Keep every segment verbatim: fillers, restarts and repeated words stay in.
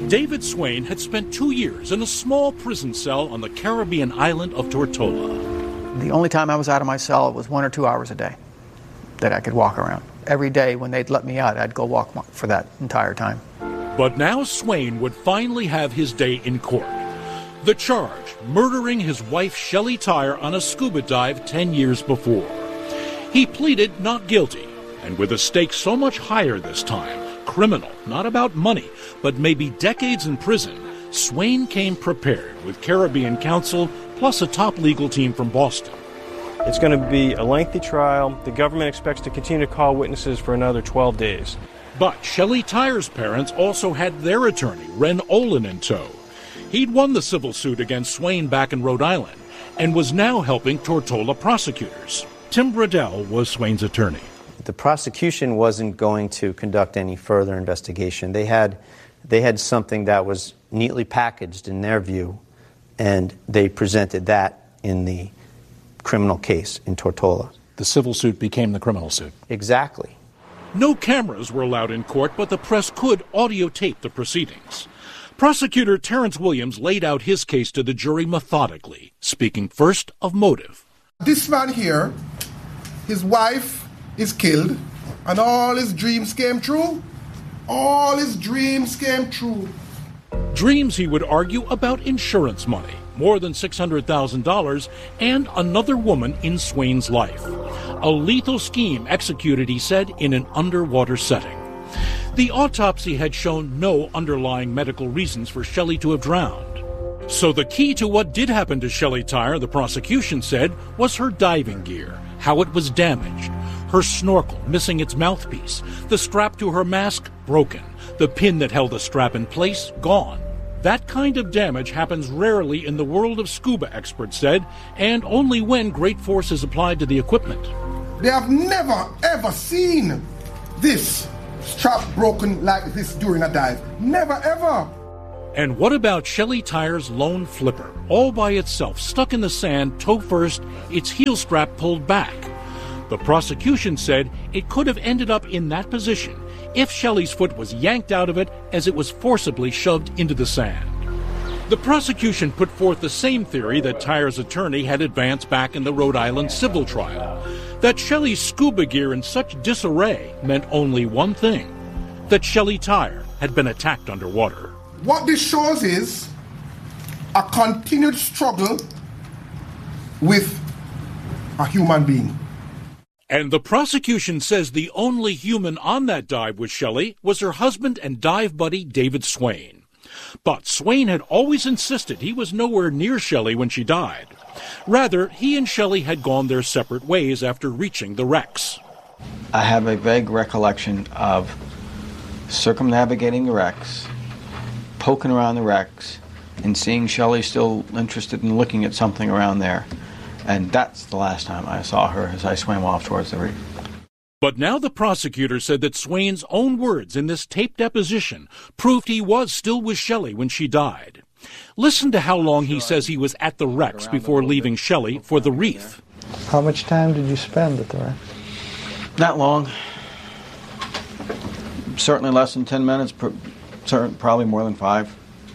David Swain had spent two years in a small prison cell on the Caribbean island of Tortola. The only time I was out of my cell was one or two hours a day that I could walk around. Every day when they'd let me out, I'd go walk for that entire time. But now Swain would finally have his day in court. The charge, murdering his wife Shelley Tyre on a scuba dive ten years before. He pleaded not guilty, and with a stake so much higher this time, criminal, not about money, but maybe decades in prison, Swain came prepared with Caribbean counsel plus a top legal team from Boston. It's going to be a lengthy trial. The government expects to continue to call witnesses for another twelve days. But Shelley Tyre's parents also had their attorney, Ren Olin, in tow. He'd won the civil suit against Swain back in Rhode Island and was now helping Tortola prosecutors. Tim Bradell was Swain's attorney. The prosecution wasn't going to conduct any further investigation. They had, they had something that was neatly packaged in their view, and they presented that in the criminal case in Tortola. The civil suit became the criminal suit. Exactly. No cameras were allowed in court, but the press could audio tape the proceedings. Prosecutor Terrence Williams laid out his case to the jury methodically, speaking first of motive. This man here, his wife is killed, and all his dreams came true. All his dreams came true. Dreams, he would argue, about insurance money, more than six hundred thousand dollars, and another woman in Swain's life. A lethal scheme executed, he said, in an underwater setting. The autopsy had shown no underlying medical reasons for Shelley to have drowned. So the key to what did happen to Shelley Tyre, the prosecution said, was her diving gear, how it was damaged. Her snorkel missing its mouthpiece, the strap to her mask broken, the pin that held the strap in place gone. That kind of damage happens rarely in the world of scuba, experts said, and only when great force is applied to the equipment. They have never, ever seen this strap broken like this during a dive. Never, ever. And what about Shelley Tyre's lone flipper, all by itself, stuck in the sand, toe first, its heel strap pulled back? The prosecution said it could have ended up in that position if Shelley's foot was yanked out of it as it was forcibly shoved into the sand. The prosecution put forth the same theory that Tyre's attorney had advanced back in the Rhode Island civil trial, that Shelley's scuba gear in such disarray meant only one thing, that Shelley Tyre had been attacked underwater. What this shows is a continued struggle with a human being. And the prosecution says the only human on that dive with Shelley was her husband and dive buddy David Swain. But Swain had always insisted he was nowhere near Shelley when she died. Rather, he and Shelley had gone their separate ways after reaching the wrecks. I have a vague recollection of circumnavigating the wrecks, poking around the wrecks, and seeing Shelley still interested in looking at something around there. And that's the last time I saw her as I swam off towards the reef. But now the prosecutor said that Swain's own words in this taped deposition proved he was still with Shelley when she died. Listen to how long he says he was at the wrecks before leaving Shelley for the reef. How much time did you spend at the wrecks? Not long. Certainly less than ten minutes, probably more than five.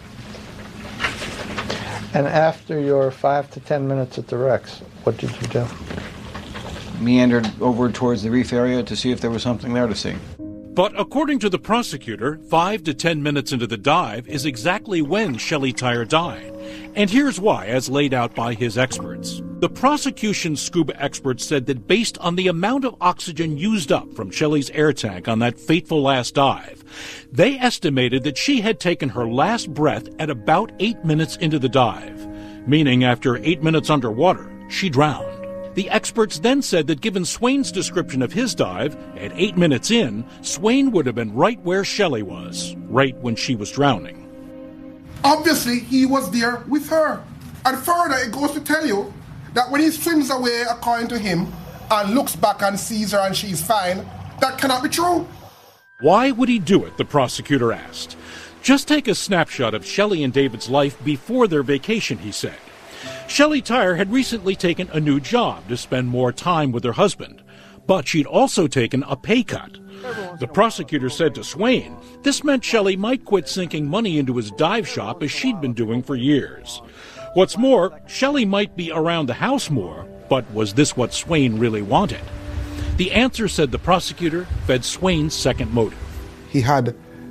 And after your five to ten minutes at the wrecks, what did you do? Meandered over towards the reef area to see if there was something there to see. But according to the prosecutor, five to ten minutes into the dive is exactly when Shelley Tyre died. And here's why, as laid out by his experts. The prosecution's scuba experts said that based on the amount of oxygen used up from Shelley's air tank on that fateful last dive, they estimated that she had taken her last breath at about eight minutes into the dive, meaning after eight minutes underwater, she drowned. The experts then said that given Swain's description of his dive, at eight minutes in, Swain would have been right where Shelley was, right when she was drowning. Obviously, he was there with her. And further, it goes to tell you that when he swims away, according to him, and looks back and sees her and she's fine, that cannot be true. Why would he do it, the prosecutor asked. Just take a snapshot of Shelley and David's life before their vacation, he said. Shelley Tyre had recently taken a new job to spend more time with her husband. but she'd also taken a pay cut. The prosecutor said to Swain this meant Shelley might quit sinking money into his dive shop as she'd been doing for years. What's more, Shelley might be around the house more, but was this what Swain really wanted? The answer, said the prosecutor, fed Swain's second motive. He had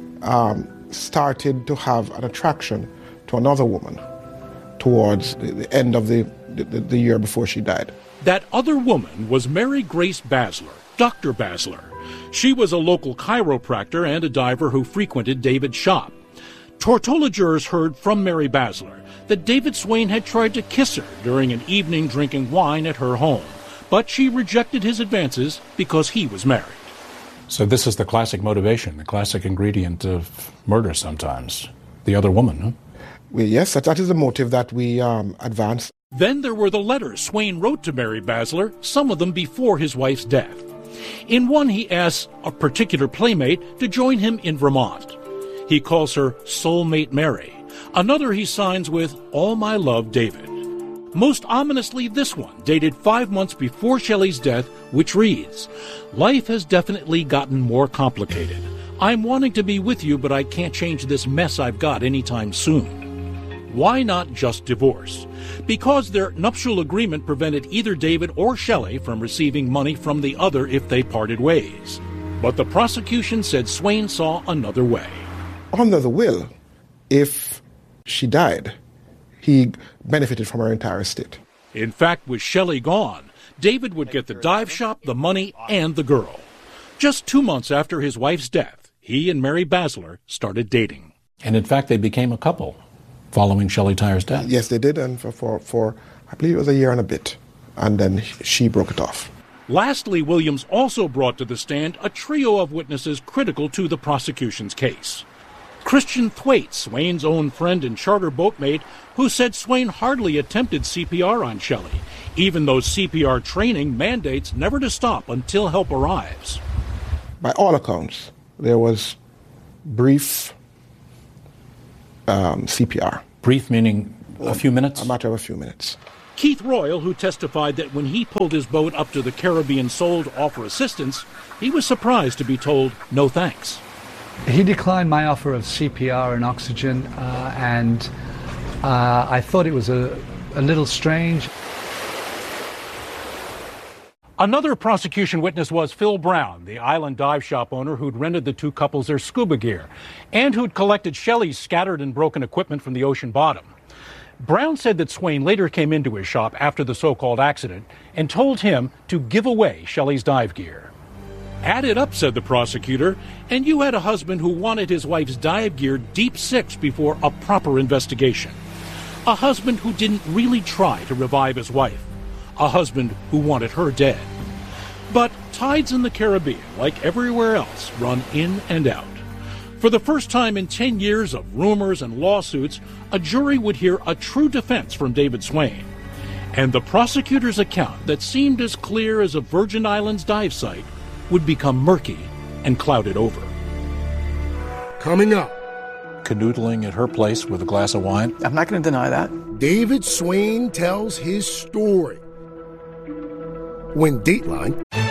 um, started to have an attraction to another woman towards the, the end of the, the, the year before she died. That other woman was Mary Grace Basler, Doctor Basler. She was a local chiropractor and a diver who frequented David's shop. Tortola jurors heard from Mary Basler that David Swain had tried to kiss her during an evening drinking wine at her home, but she rejected his advances because he was married. So this is the classic motivation, the classic ingredient of murder sometimes. The other woman, huh? Well, yes, that, that is the motive that we um, advance. Then there were the letters Swain wrote to Mary Basler, some of them before his wife's death. In one, he asks a particular playmate to join him in Vermont. He calls her Soulmate Mary. Another he signs with All My Love, David. Most ominously, this one, dated five months before Shelley's death, which reads, Life has definitely gotten more complicated. I'm wanting to be with you, but I can't change this mess I've got anytime soon. Why not just divorce? Because their nuptial agreement prevented either David or Shelley from receiving money from the other if they parted ways. But the prosecution said Swain saw another way. Under the will, if she died, he benefited from her entire estate. In fact, with Shelley gone, David would get the dive shop, the money, and the girl. Just two months after his wife's death, he and Mary Basler started dating. And in fact, they became a couple following Shelley Tyer's death. Yes, they did, and for, for, for, I believe it was a year and a bit, and then she broke it off. Lastly, Williams also brought to the stand a trio of witnesses critical to the prosecution's case. Christian Thwaites, Swain's own friend and charter boatmate, who said Swain hardly attempted C P R on Shelley, even though C P R training mandates never to stop until help arrives. By all accounts, there was brief um, C P R. Brief meaning a few minutes? A matter of a few minutes. Keith Royal, who testified that when he pulled his boat up to the Caribbean Soul to offer assistance, he was surprised to be told no thanks. He declined my offer of C P R and oxygen, uh, and uh, I thought it was a, a little strange. Another prosecution witness was Phil Brown, the island dive shop owner who'd rented the two couples their scuba gear and who'd collected Shelley's scattered and broken equipment from the ocean bottom. Brown said that Swain later came into his shop after the so-called accident and told him to give away Shelley's dive gear. Add it up, said the prosecutor, and you had a husband who wanted his wife's dive gear deep six before a proper investigation. A husband who didn't really try to revive his wife. A husband who wanted her dead. But tides in the Caribbean, like everywhere else, run in and out. For the first time in ten years of rumors and lawsuits, a jury would hear a true defense from David Swain. And the prosecutor's account that seemed as clear as a Virgin Islands dive site would become murky and clouded over. Coming up. Canoodling at her place with a glass of wine? I'm not going to deny that. David Swain tells his story. When Dateline